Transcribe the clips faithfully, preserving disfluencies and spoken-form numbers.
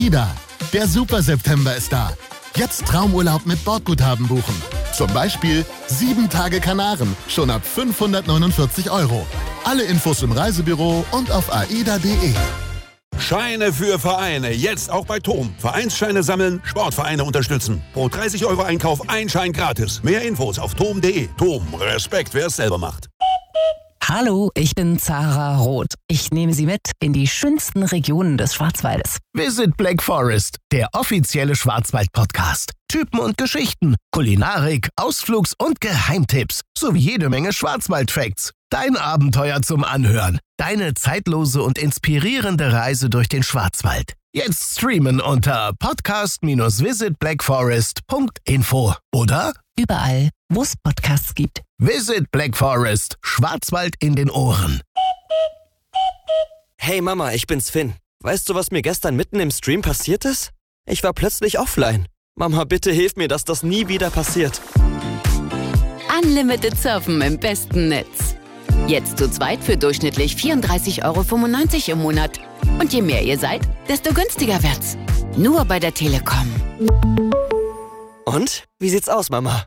AIDA, der Super September ist da. Jetzt Traumurlaub mit Bordguthaben buchen. Zum Beispiel sieben Tage Kanaren, schon ab fünfhundertneunundvierzig Euro. Alle Infos im Reisebüro und auf aida punkt de. Scheine für Vereine, jetzt auch bei TOM. Vereinsscheine sammeln, Sportvereine unterstützen. Pro dreißig Euro Einkauf ein Schein gratis. Mehr Infos auf tom punkt de. TOM, Respekt, wer es selber macht. Hallo, ich bin Zara Roth. Ich nehme Sie mit in die schönsten Regionen des Schwarzwaldes. Visit Black Forest, der offizielle Schwarzwald-Podcast. Typen und Geschichten, Kulinarik, Ausflugs- und Geheimtipps sowie jede Menge Schwarzwald-Facts. Dein Abenteuer zum Anhören. Deine zeitlose und inspirierende Reise durch den Schwarzwald. Jetzt streamen unter podcast dash visit black forest punkt info oder Überall, wo es Podcasts gibt. Visit Black Forest, Schwarzwald in den Ohren. Hey Mama, ich bin's Finn. Weißt du, was mir gestern mitten im Stream passiert ist? Ich war plötzlich offline. Mama, bitte hilf mir, dass das nie wieder passiert. Unlimited Surfen im besten Netz. Jetzt zu zweit für durchschnittlich vierunddreißig Euro fünfundneunzig im Monat. Und je mehr ihr seid, desto günstiger wird's. Nur bei der Telekom. Und? Wie sieht's aus, Mama?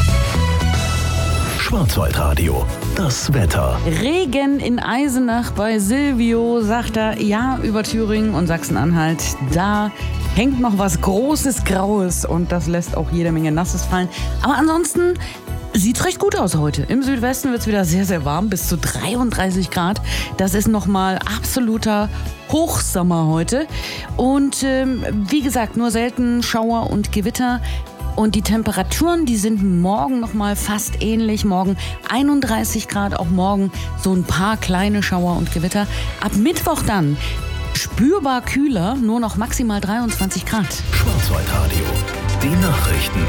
Schwarzwaldradio, das Wetter. Regen in Eisenach bei Silvio, sagt er, ja, über Thüringen und Sachsen-Anhalt. Da hängt noch was Großes, Graues und das lässt auch jede Menge Nasses fallen. Aber ansonsten sieht recht gut aus heute. Im Südwesten wird es wieder sehr, sehr warm, bis zu dreiunddreißig Grad. Das ist nochmal absoluter Hochsommer heute. Und ähm, wie gesagt, nur selten Schauer und Gewitter. Und die Temperaturen, die sind morgen nochmal fast ähnlich. Morgen einunddreißig Grad, auch morgen so ein paar kleine Schauer und Gewitter. Ab Mittwoch dann spürbar kühler, nur noch maximal dreiundzwanzig Grad. Schwarzwaldradio, die Nachrichten.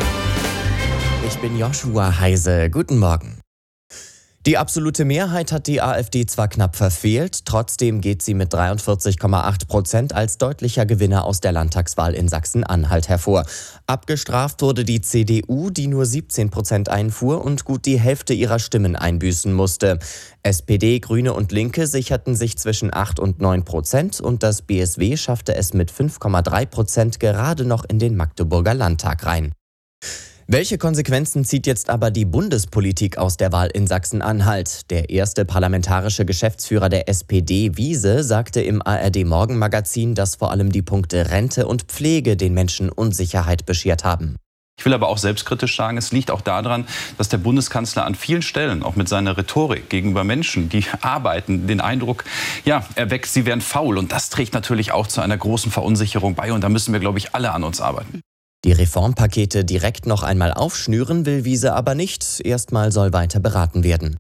Ich bin Joshua Heise. Guten Morgen. Die absolute Mehrheit hat die AfD zwar knapp verfehlt, trotzdem geht sie mit dreiundvierzig Komma acht Prozent als deutlicher Gewinner aus der Landtagswahl in Sachsen-Anhalt hervor. Abgestraft wurde die C D U, die nur siebzehn Prozent einfuhr und gut die Hälfte ihrer Stimmen einbüßen musste. S P D, Grüne und Linke sicherten sich zwischen acht und neun Prozent und das B S W schaffte es mit fünf Komma drei Prozent gerade noch in den Magdeburger Landtag rein. Welche Konsequenzen zieht jetzt aber die Bundespolitik aus der Wahl in Sachsen-Anhalt? Der erste parlamentarische Geschäftsführer der S P D, Wiese, sagte im A R D-Morgenmagazin, dass vor allem die Punkte Rente und Pflege den Menschen Unsicherheit beschert haben. Ich will aber auch selbstkritisch sagen, es liegt auch daran, dass der Bundeskanzler an vielen Stellen, auch mit seiner Rhetorik gegenüber Menschen, die arbeiten, den Eindruck ja, erweckt, sie wären faul. Und das trägt natürlich auch zu einer großen Verunsicherung bei. Und da müssen wir, glaube ich, alle an uns arbeiten. Die Reformpakete direkt noch einmal aufschnüren will Wiese aber nicht. Erstmal soll weiter beraten werden.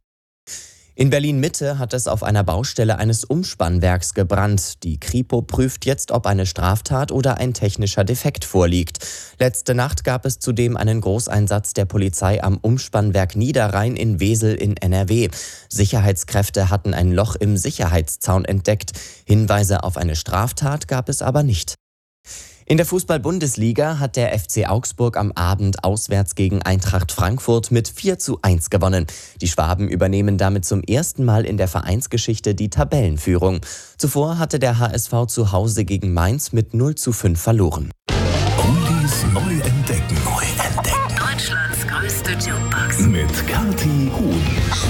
In Berlin-Mitte hat es auf einer Baustelle eines Umspannwerks gebrannt. Die Kripo prüft jetzt, ob eine Straftat oder ein technischer Defekt vorliegt. Letzte Nacht gab es zudem einen Großeinsatz der Polizei am Umspannwerk Niederrhein in Wesel in N R W. Sicherheitskräfte hatten ein Loch im Sicherheitszaun entdeckt. Hinweise auf eine Straftat gab es aber nicht. In der Fußball-Bundesliga hat der F C Augsburg am Abend auswärts gegen Eintracht Frankfurt mit vier zu eins gewonnen. Die Schwaben übernehmen damit zum ersten Mal in der Vereinsgeschichte die Tabellenführung. Zuvor hatte der H S V zu Hause gegen Mainz mit null zu fünf verloren. Oldies neu entdecken. Neu entdecken. Deutschlands größte Jukebox. Mit Kathi Huhn.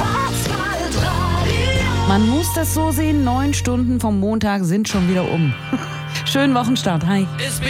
Man muss das so sehen, neun Stunden vom Montag sind schon wieder um. Schönen Wochenstart, hi.